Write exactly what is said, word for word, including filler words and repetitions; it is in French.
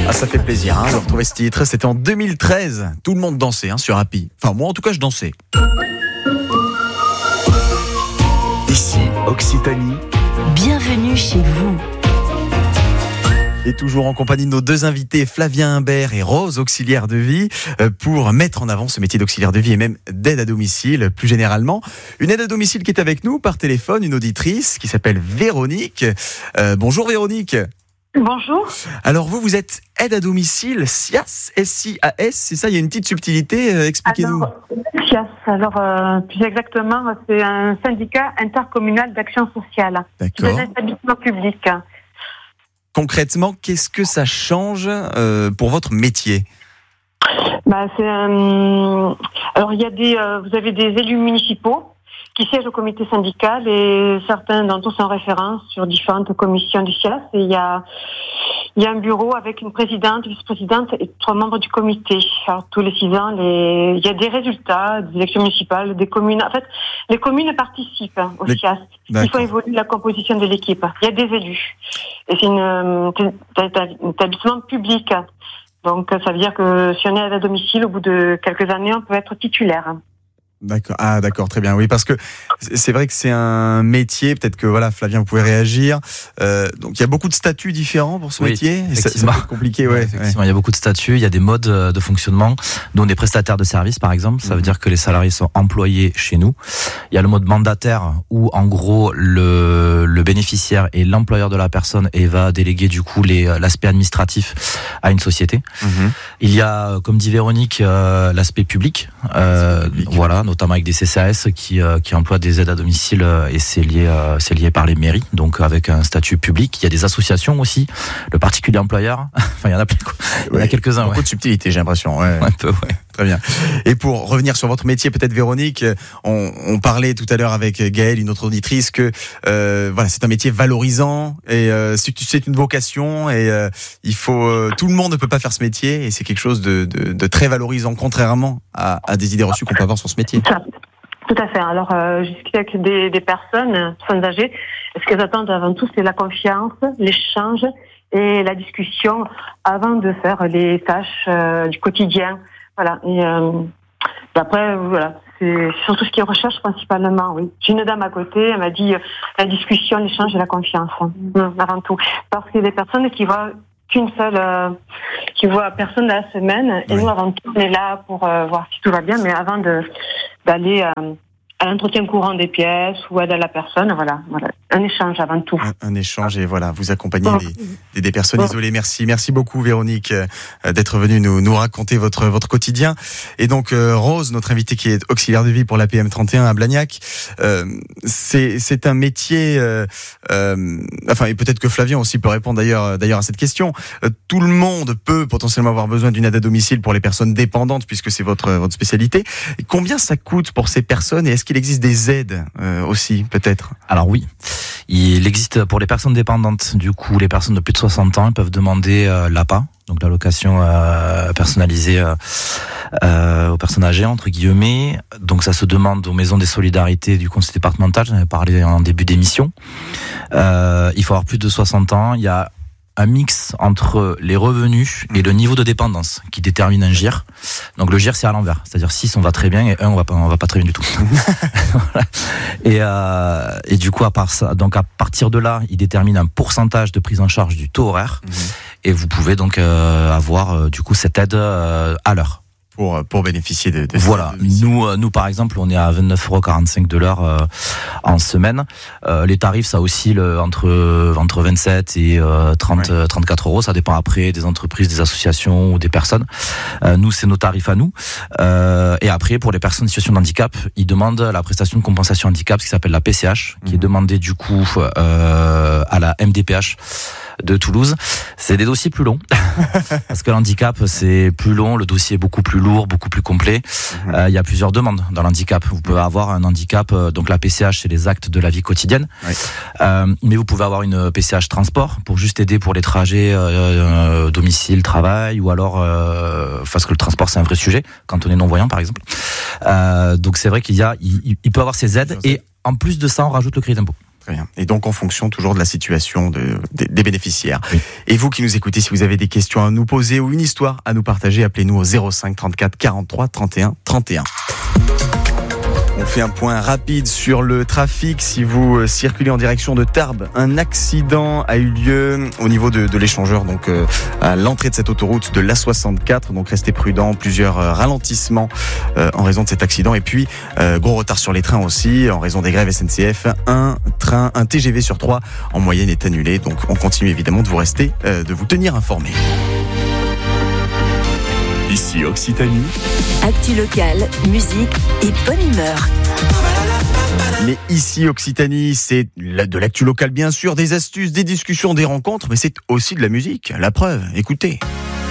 Ah, ça fait plaisir hein, de retrouver ce titre. C'était en deux mille treize. Tout le monde dansait hein, sur Happy. Enfin, moi en tout cas, je dansais. Ici, Occitanie. Bienvenue chez vous. Et toujours en compagnie de nos deux invités, Flavien Imbert et Rose, auxiliaire de vie, pour mettre en avant ce métier d'auxiliaire de vie et même d'aide à domicile, plus généralement. Une aide à domicile qui est avec nous par téléphone, une auditrice qui s'appelle Véronique. Euh, bonjour Véronique. Bonjour. Alors vous, vous êtes aide à domicile, S I A S, S I A S, c'est ça, il y a une petite subtilité, euh, expliquez-nous. Alors, S I A S, alors euh, plus exactement, c'est un syndicat intercommunal d'action sociale. D'accord. C'est un établissement public. Concrètement, qu'est-ce que ça change euh, pour votre métier ? Bah, c'est un... Alors il y a des, euh, vous avez des élus municipaux qui siègent au comité syndical et certains d'entre eux sont en référence sur différentes commissions du S I A S. Et il y a, il y a un bureau avec une présidente, vice-présidente et trois membres du comité. Alors tous les six ans, les... il y a des résultats des élections municipales, des communes. En fait, les communes participent hein, au les... S I A S. Il faut évoluer la composition de l'équipe. Il y a des élus. Et c'est, une, c'est un établissement public. Donc ça veut dire que si on est à domicile, au bout de quelques années, on peut être titulaire. D'accord. Ah, d'accord, très bien. Oui, parce que c'est vrai que c'est un métier. Peut-être que voilà, Flavien, vous pouvez réagir. Euh, donc, il y a beaucoup de statuts différents pour ce oui, métier. Effectivement. Ça, ça peut être compliqué, ouais. ouais effectivement, ouais. Il y a beaucoup de statuts. Il y a des modes de fonctionnement. Nous, on est prestataires de services, par exemple. Ça mmh. veut dire que les salariés sont employés chez nous. Il y a le mode mandataire où, en gros, le, le bénéficiaire est l'employeur de la personne et va déléguer du coup les, l'aspect administratif à une société. Mmh. Il y a, comme dit Véronique, euh, l'aspect public. Euh, public. Voilà. Notamment avec des C C A S qui, euh, qui emploient des aides à domicile euh, et c'est lié, euh, c'est lié par les mairies, donc avec un statut public. Il y a des associations aussi, le particulier employeur, enfin il y en a plein, il y en a quelques-uns. Beaucoup ouais. de subtilité, j'ai l'impression. Ouais. Un peu, ouais. Très bien. Et pour revenir sur votre métier, peut-être Véronique, on, on parlait tout à l'heure avec Gaëlle, une autre auditrice, que euh, voilà, c'est un métier valorisant et euh, c'est une vocation et euh, il faut, euh, tout le monde ne peut pas faire ce métier et c'est quelque chose de, de, de très valorisant, contrairement à, à des idées reçues qu'on peut avoir sur ce métier. Tout à fait. Alors, euh, j'ai discuté avec des, des personnes, personnes âgées. Ce qu'elles attendent avant tout, c'est la confiance, l'échange et la discussion avant de faire les tâches euh, du quotidien. Voilà. Et euh, après, voilà, c'est surtout ce qu'ils recherchent principalement. Oui. J'ai une dame à côté, elle m'a dit euh, la discussion, l'échange et la confiance mmh, avant tout. Parce que les personnes qui voient qu'une seule, euh, qui voient personne la semaine, et oui. Nous avant tout, on est là pour euh, voir si tout va bien, mais avant de d'aller euh, à l'entretien courant des pièces ou aide à la personne, voilà, voilà, un échange avant tout. Un, un échange et voilà, vous accompagnez oh. des, des, des personnes oh. isolées. Merci, merci beaucoup Véronique euh, d'être venue nous, nous raconter votre votre quotidien. Et donc euh, Rose, notre invitée qui est auxiliaire de vie pour la P M trente et un à Blagnac, euh, c'est c'est un métier. Euh, euh, enfin, et peut-être que Flavien aussi peut répondre d'ailleurs d'ailleurs à cette question. Euh, tout le monde peut potentiellement avoir besoin d'une aide à domicile pour les personnes dépendantes puisque c'est votre votre spécialité. Et combien ça coûte pour ces personnes et est-ce qu'il existe des aides euh, aussi, peut-être ? Alors oui, il existe pour les personnes dépendantes. Du coup, les personnes de plus de soixante ans peuvent demander euh, l'A P A, donc l'allocation euh, personnalisée euh, euh, aux personnes âgées, entre guillemets. Donc ça se demande aux maisons des solidarités du conseil départemental, j'en avais parlé en début d'émission. Euh, il faut avoir plus de soixante ans, il y a un mix entre les revenus et le niveau de dépendance qui détermine un G I R. Donc le G I R c'est à l'envers, c'est-à-dire six on va très bien et un on va pas, on va pas très bien du tout. et, euh, et du coup à part ça, donc à partir de là, il détermine un pourcentage de prise en charge du taux horaire mmh. et vous pouvez donc euh, avoir euh, du coup cette aide euh, à l'heure. Pour, pour bénéficier de, de voilà. Nous, euh, nous, par exemple, on est à vingt-neuf euros quarante-cinq de l'heure euh, en semaine. Euh, les tarifs, ça oscille entre, entre vingt-sept et euh, trente, ouais. trente-quatre euros. Ça dépend après des entreprises, des associations ou des personnes. Euh, nous, c'est nos tarifs à nous. Euh, et après, pour les personnes en situation de handicap, ils demandent la prestation de compensation handicap, ce qui s'appelle la P C H, qui mmh. est demandée du coup euh, à la M D P H de Toulouse. C'est des dossiers plus longs parce que l'handicap c'est plus long, le dossier est beaucoup plus lourd, beaucoup plus complet. Il mmh. euh, y a plusieurs demandes dans l'handicap. Vous pouvez avoir un handicap, euh, donc la P C H c'est les actes de la vie quotidienne, oui. euh, mais vous pouvez avoir une P C H transport pour juste aider pour les trajets euh, euh, domicile, travail, ou alors euh, parce que le transport c'est un vrai sujet quand on est non-voyant par exemple. Euh, donc c'est vrai qu'il y a, il, il peut avoir ces aides et en plus de ça on rajoute le crédit d'impôt. Très bien. Et donc en fonction toujours de la situation de, des, des bénéficiaires. Oui. Et vous qui nous écoutez, si vous avez des questions à nous poser ou une histoire à nous partager, appelez-nous au zéro cinq trente-quatre quarante-trois trente et un trente et un. On fait un point rapide sur le trafic. Si vous circulez en direction de Tarbes, un accident a eu lieu au niveau de, de l'échangeur, donc euh, à l'entrée de cette autoroute de l'A soixante-quatre. Donc restez prudents, plusieurs euh, ralentissements euh, en raison de cet accident. Et puis euh, gros retard sur les trains aussi en raison des grèves S N C F. Un train, un T G V sur trois en moyenne est annulé. Donc on continue évidemment de vous rester, euh, de vous tenir informés. Ici Occitanie. Actu locale, musique et bonne humeur. Mais ici Occitanie, c'est de l'actu locale bien sûr, des astuces, des discussions, des rencontres, mais c'est aussi de la musique. La preuve, écoutez.